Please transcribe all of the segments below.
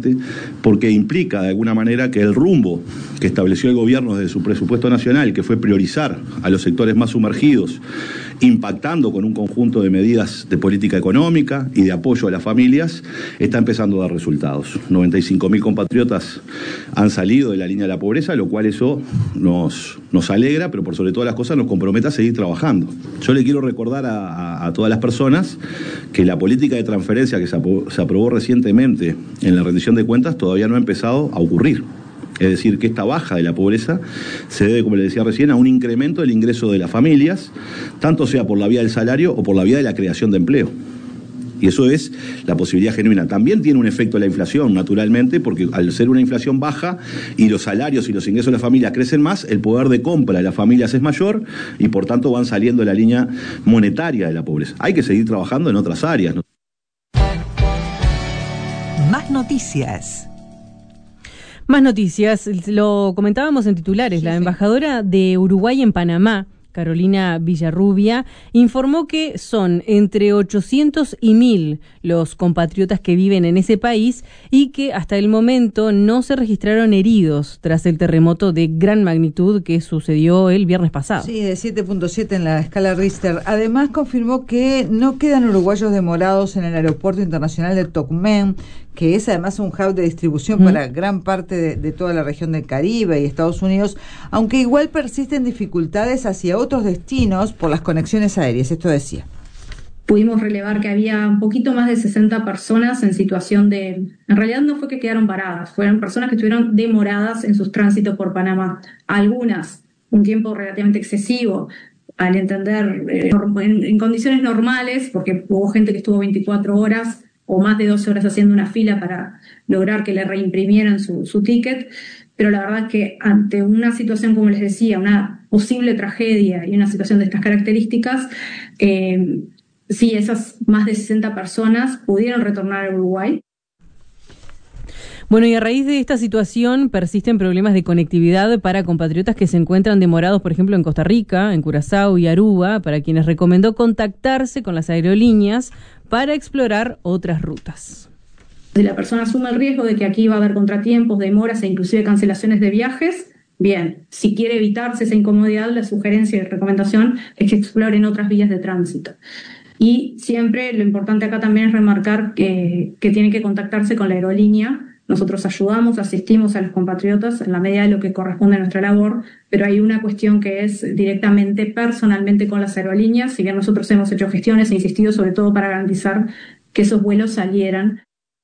importante porque implica de alguna manera que el rumbo que estableció el gobierno desde su presupuesto nacional, que fue priorizar a los sectores más sumergidos, impactando con un conjunto de medidas de política económica y de apoyo a las familias, está empezando a dar resultados. 95.000 compatriotas han salido de la línea de la pobreza, lo cual eso nos alegra, pero por sobre todas las cosas nos compromete a seguir trabajando. Yo le quiero recordar a todas las personas que la política de transferencia que se aprobó recientemente en la rendición de cuentas todavía no ha empezado a ocurrir. Es decir, que esta baja de la pobreza se debe, como le decía recién, a un incremento del ingreso de las familias, tanto sea por la vía del salario o por la vía de la creación de empleo. Y eso es la posibilidad genuina. También tiene un efecto la inflación, naturalmente, porque al ser una inflación baja y los salarios y los ingresos de las familias crecen más, el poder de compra de las familias es mayor y por tanto van saliendo de la línea monetaria de la pobreza. Hay que seguir trabajando en otras áreas, ¿no? Más noticias. Más noticias, lo comentábamos en titulares. La embajadora de Uruguay en Panamá, Carolina Villarrubia, informó que son entre 800 y 1.000 los compatriotas que viven en ese país y que hasta el momento no se registraron heridos tras el terremoto de gran magnitud que sucedió el viernes pasado. Sí, de 7.7 en la escala Richter. Además confirmó que no quedan uruguayos demorados en el aeropuerto internacional de Tocumen, que es además un hub de distribución para gran parte de toda la región del Caribe y Estados Unidos, aunque igual persisten dificultades hacia otros destinos por las conexiones aéreas. Esto decía. Pudimos relevar que había un poquito más de 60 personas en situación de... En realidad no fue que quedaron paradas, fueron personas que estuvieron demoradas en sus tránsitos por Panamá. Algunas, un tiempo relativamente excesivo, al entender en condiciones normales, porque hubo gente que estuvo 24 horas o más de 12 horas haciendo una fila para lograr que le reimprimieran su ticket, pero la verdad es que ante una situación, como les decía, una posible tragedia y una situación de estas características, sí, esas más de 60 personas pudieron retornar a Uruguay. Bueno, y a raíz de esta situación persisten problemas de conectividad para compatriotas que se encuentran demorados, por ejemplo, en Costa Rica, en Curazao y Aruba, para quienes recomendó contactarse con las aerolíneas para explorar otras rutas. Si la persona asume el riesgo de que aquí va a haber contratiempos, demoras e inclusive cancelaciones de viajes, bien, si quiere evitarse esa incomodidad, la sugerencia y recomendación es que exploren otras vías de tránsito. Y siempre lo importante acá también es remarcar que tiene que contactarse con la aerolínea. Nosotros ayudamos, asistimos a los compatriotas en la medida de lo que corresponde a nuestra labor, pero hay una cuestión que es directamente, personalmente con las aerolíneas, si bien nosotros hemos hecho gestiones e insistido sobre todo para garantizar que esos vuelos salieran.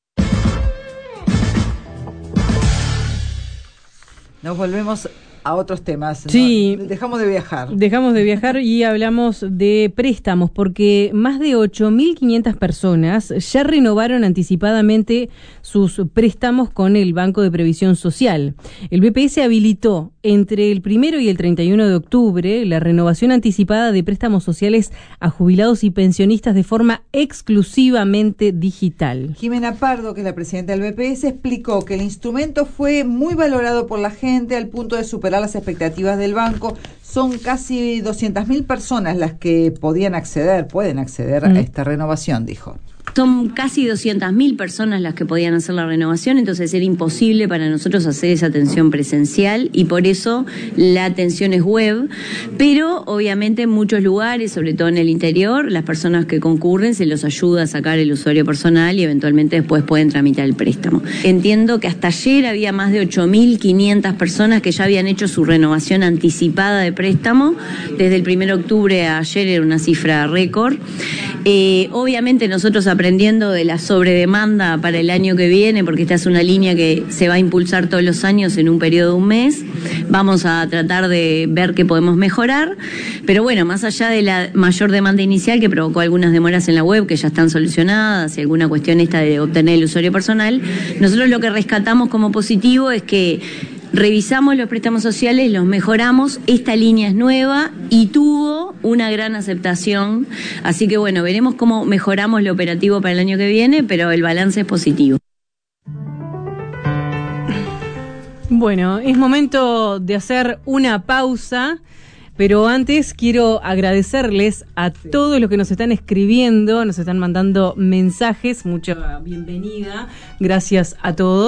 Nos volvemos a otros temas. Sí. ¿No? Dejamos de viajar. Dejamos de viajar y hablamos de préstamos, porque más de 8.500 personas ya renovaron anticipadamente sus préstamos con el Banco de Previsión Social. El BPS habilitó entre el 1 y el 31 de octubre la renovación anticipada de préstamos sociales a jubilados y pensionistas de forma exclusivamente digital. Jimena Pardo, que es la presidenta del BPS, explicó que el instrumento fue muy valorado por la gente al punto de superar las expectativas del banco. Son casi 200.000 personas las que pueden acceder a esta renovación, dijo. Son casi 200.000 personas las que podían hacer la renovación, entonces era imposible para nosotros hacer esa atención presencial y por eso la atención es web, pero obviamente en muchos lugares, sobre todo en el interior, las personas que concurren se los ayuda a sacar el usuario personal y eventualmente después pueden tramitar el préstamo. Entiendo que hasta ayer había más de 8.500 personas que ya habían hecho su renovación anticipada de préstamo, desde el 1 de octubre a ayer era una cifra récord. Obviamente nosotros aprendiendo de la sobredemanda para el año que viene, porque esta es una línea que se va a impulsar todos los años en un periodo de un mes, vamos a tratar de ver qué podemos mejorar, pero bueno, más allá de la mayor demanda inicial que provocó algunas demoras en la web que ya están solucionadas y alguna cuestión esta de obtener el usuario personal, nosotros lo que rescatamos como positivo es que revisamos los préstamos sociales, los mejoramos, esta línea es nueva y tuvo una gran aceptación, así que bueno, veremos cómo mejoramos lo operativo para el año que viene, pero el balance es positivo. Bueno, es momento de hacer una pausa, pero antes quiero agradecerles a todos los que nos están escribiendo, nos están mandando mensajes, mucha bienvenida, gracias a todos.